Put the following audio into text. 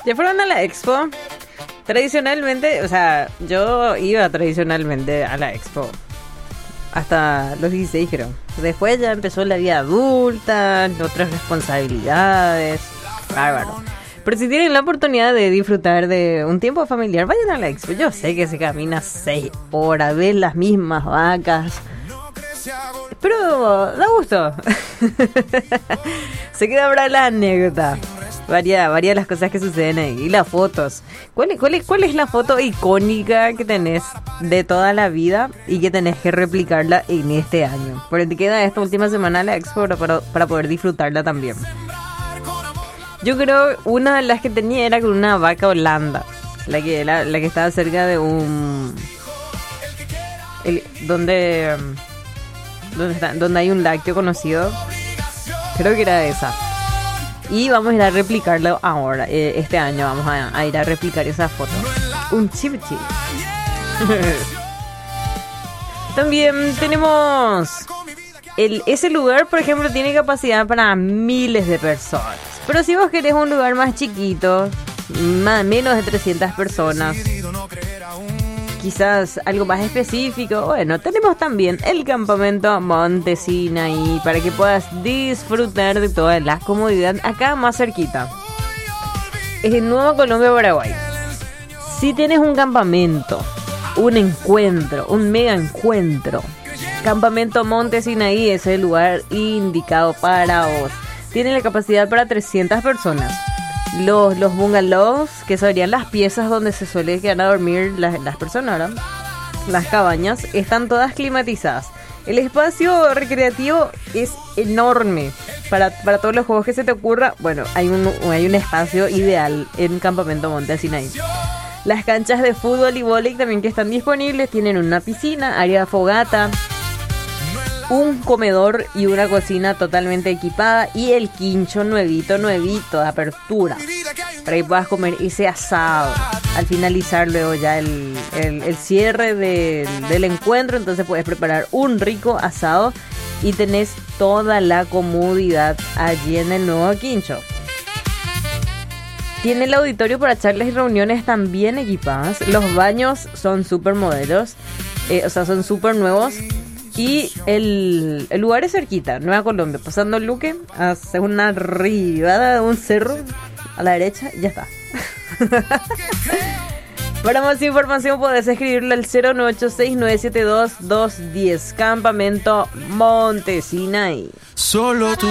¿Ya fueron a la expo? Tradicionalmente, o sea, yo iba tradicionalmente a la expo. Hasta los 16 creo. Después ya empezó la vida adulta, otras responsabilidades. Bárbaro. Pero si tienen la oportunidad de disfrutar de un tiempo familiar, vayan a la expo. Yo sé que se camina 6 horas, ven las mismas vacas, pero da gusto. Se queda para la anécdota. Varias de las cosas que suceden ahí. Y las fotos. ¿Cuál es la foto icónica que tenés de toda la vida y que tenés que replicarla en este año? Porque te queda esta última semana la expo para poder disfrutarla también. Yo creo una de las que tenía era con una vaca holanda. La que estaba cerca de un... donde hay un lácteo conocido. Creo que era esa. Y vamos a ir a replicarlo ahora. Este año vamos a ir a replicar esa foto. Un chipchi. También tenemos... ese lugar, por ejemplo, tiene capacidad para miles de personas. Pero si vos querés un lugar más chiquito, menos de 300 personas, quizás algo más específico, bueno, tenemos también el campamento Monte Sinaí para que puedas disfrutar de toda la comodidad acá más cerquita. Es en Nueva Colombia, Paraguay. Si tienes un campamento, un encuentro, un mega encuentro, Campamento Monte Sinaí es el lugar indicado para vos. Tiene la capacidad para 300 personas. Los bungalows, que serían las piezas donde se suele quedar a dormir las personas, ¿verdad? Las cabañas, están todas climatizadas. El espacio recreativo es enorme. Para todos los juegos que se te ocurra, bueno, hay un espacio ideal en Campamento Monte Sinaí. Las canchas de fútbol y vóley también que están disponibles tienen una piscina, área de fogata, un comedor y una cocina totalmente equipada y el quincho nuevito de apertura para que puedas comer ese asado al finalizar luego ya el cierre del encuentro. Entonces puedes preparar un rico asado y tenés toda la comodidad allí en el nuevo quincho. Tiene el auditorio para charlas y reuniones también equipadas. Los baños son súper modelos, son súper nuevos. Y el lugar es cerquita, Nueva Colombia, pasando el Luque, hace una arribada de un cerro a la derecha y ya está. Para más información podés escribirle al 09869722210. Campamento Monte Sinaí. Solo tú.